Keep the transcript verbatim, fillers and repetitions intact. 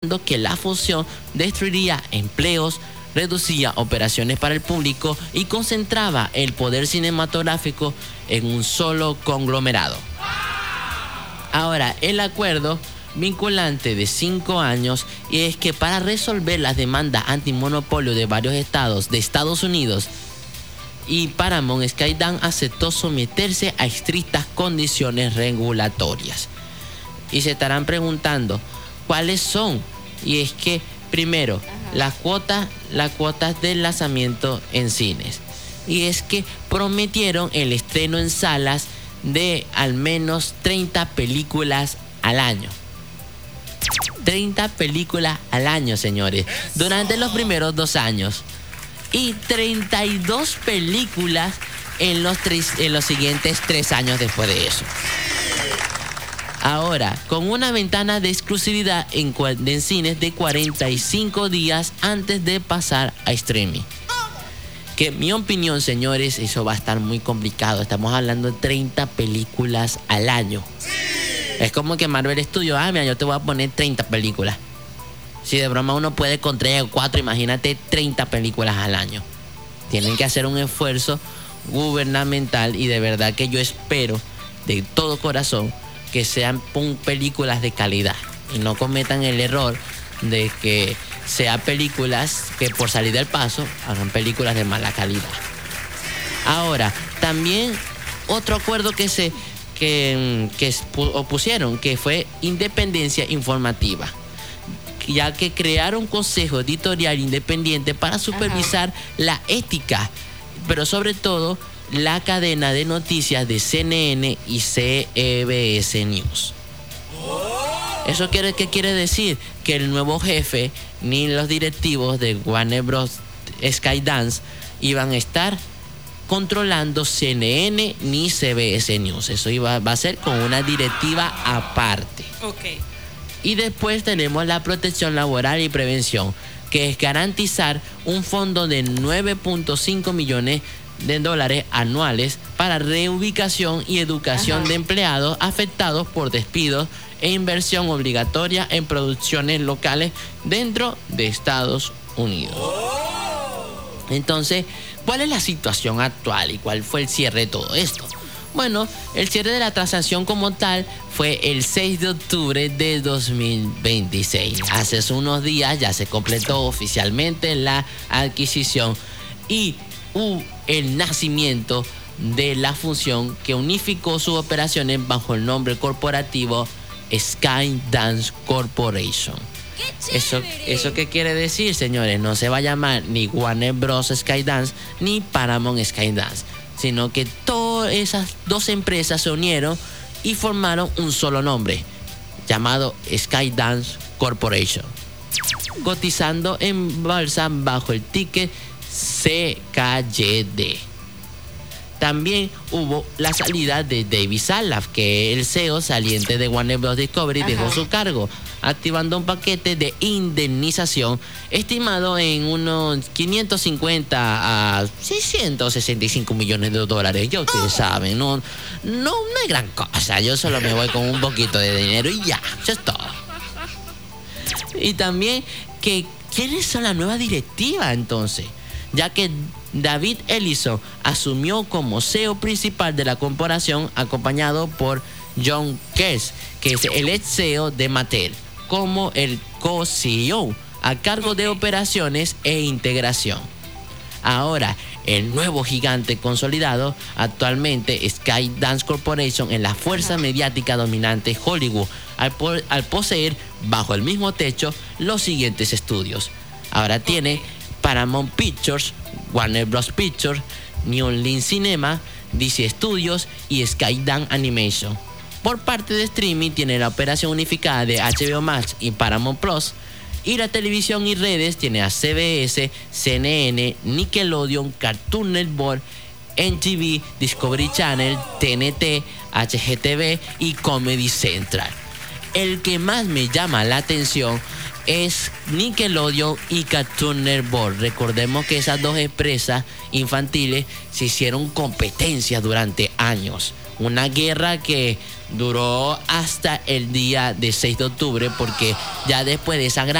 que la fusión destruiría empleos, reducía operaciones para el público y concentraba el poder cinematográfico en un solo conglomerado. Ahora, el acuerdo vinculante de cinco años y es que para resolver las demandas antimonopolio de varios estados de Estados Unidos, y Paramount Skydance aceptó someterse a estrictas condiciones regulatorias. Y se estarán preguntando, ¿cuáles son? Y es que, primero, Ajá. las cuotas, las cuotas del lanzamiento en cines. Y es que prometieron el estreno en salas de al menos treinta películas al año. treinta películas al año, señores, durante los primeros dos años. Y treinta y dos películas en los, tres, en los siguientes tres años después de eso. Ahora, con una ventana de exclusividad en, en cines de cuarenta y cinco días antes de pasar a streaming. Que en mi opinión, señores, eso va a estar muy complicado. Estamos hablando de treinta películas al año. Es como que Marvel Studios, ah, mira, yo te voy a poner treinta películas. Si de broma uno puede con tres o cuatro, imagínate treinta películas al año. Tienen que hacer un esfuerzo gubernamental y de verdad que yo espero de todo corazón que sean películas de calidad y no cometan el error de que sean películas que por salir del paso hagan películas de mala calidad. Ahora, también otro acuerdo que se que, que opusieron, que fue independencia informativa, ya que crearon un consejo editorial independiente para supervisar Ajá. la ética, pero sobre todo la cadena de noticias de C N N y C B S News. ¿Eso quiere, qué quiere decir? Que el nuevo jefe ni los directivos de Warner Bros. Skydance iban a estar controlando C N N ni C B S News. Eso iba, va a ser con una directiva aparte. Ok. Y después tenemos la protección laboral y prevención, que es garantizar un fondo de nueve punto cinco millones de dólares anuales para reubicación y educación Ajá. de empleados afectados por despidos e inversión obligatoria en producciones locales dentro de Estados Unidos. Entonces, ¿cuál es la situación actual y cuál fue el cierre de todo esto? Bueno, el cierre de la transacción como tal fue el seis de octubre de dos mil veintiséis. Hace unos días ya se completó oficialmente la adquisición y uh, el nacimiento de la fusión que unificó sus operaciones bajo el nombre corporativo Skydance Corporation. ¿Eso, ¿Eso qué quiere decir, señores? No se va a llamar ni Warner Bros. Skydance ni Paramount Skydance, sino que todas esas dos empresas se unieron y formaron un solo nombre, llamado Skydance Corporation, cotizando en bolsa bajo el ticket C K Y D. También hubo la salida de David Zaslav, que el C E O saliente de Warner Bros. Discovery, Ajá. dejó su cargo, activando un paquete de indemnización estimado en unos quinientos cincuenta a seiscientos sesenta y cinco millones de dólares. Ya ustedes saben, no, no, no hay gran cosa. Yo solo me voy con un poquito de dinero y ya, eso es todo. Y también que ¿quiénes son la nueva directiva entonces? Ya que David Ellison asumió como C E O principal de la corporación, acompañado por John Kearns, que es el ex C E O de Mattel, como el co-C E O, a cargo de operaciones e integración. Ahora, el nuevo gigante consolidado actualmente, Skydance Corporation, en la fuerza mediática dominante Hollywood, al, po- al poseer bajo el mismo techo los siguientes estudios. Ahora tiene Paramount Pictures, Warner Bros. Pictures, New Line Cinema, D C Studios y Skydance Animation. Por parte de streaming tiene la operación unificada de H B O Max y Paramount Plus. Y la televisión y redes tiene a C B S, C N N, Nickelodeon, Cartoon Network, M T V, Discovery Channel, T N T, H G T V y Comedy Central. El que más me llama la atención es Nickelodeon y Cartoon Network. Recordemos que esas dos empresas infantiles se hicieron competencia durante años. Una guerra que duró hasta el día de seis de octubre, porque ya después de esa gran